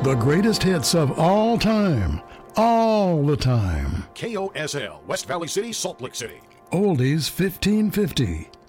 The greatest hits of all time, all the time. KOSL, West Valley City, Salt Lake City. Oldies 1550.